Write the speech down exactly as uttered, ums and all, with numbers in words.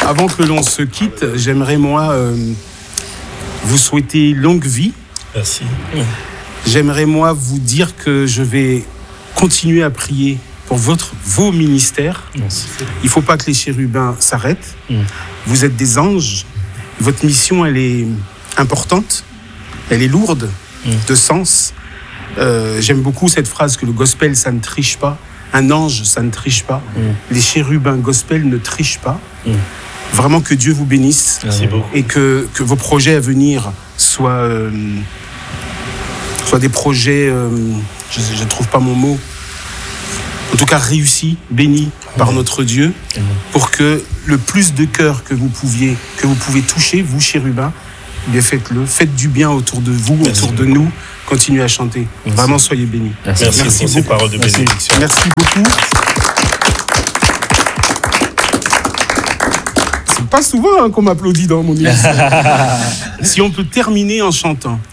avant que l'on se quitte, j'aimerais moi euh, vous souhaiter longue vie. Merci. J'aimerais moi vous dire que je vais continuer à prier pour votre, vos ministères. Merci. Il ne faut pas que les chérubins s'arrêtent. Mm. Vous êtes des anges. Votre mission, elle est importante. Elle est lourde mm. de sens. Euh, j'aime beaucoup cette phrase que le gospel, ça ne triche pas. Un ange, ça ne triche pas. Mm. Les chérubins gospel ne trichent pas. Mm. Vraiment que Dieu vous bénisse. Merci beaucoup. Et que, que vos projets à venir soient, euh, soient des projets, euh, je ne trouve pas mon mot, en tout cas réussis, bénis par mmh. notre Dieu, mmh. pour que le plus de cœurs que vous pouviez, que vous pouvez toucher, vous chérubins, eh bien faites-le, faites du bien autour de vous, Merci autour beaucoup. de nous, continuez à chanter. Merci. Vraiment, soyez bénis. Merci, Merci, Merci pour ces paroles de Merci. bénédiction. Merci beaucoup. C'est pas souvent hein, qu'on m'applaudit dans mon émission. Si on peut terminer en chantant.